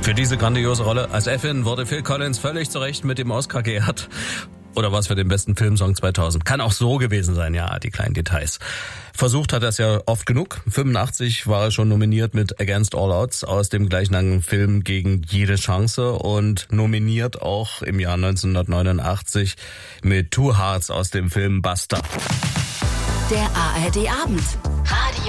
Für diese grandiose Rolle als Effin wurde Phil Collins völlig zu Recht mit dem Oscar geehrt. Oder was für den besten Filmsong 2000. Kann auch so gewesen sein, ja, die kleinen Details. Versucht hat er es ja oft genug. 85 war er schon nominiert mit Against All Odds aus dem gleichnamigen Film Gegen jede Chance und nominiert auch im Jahr 1989 mit Two Hearts aus dem Film Buster. Der ARD Abend.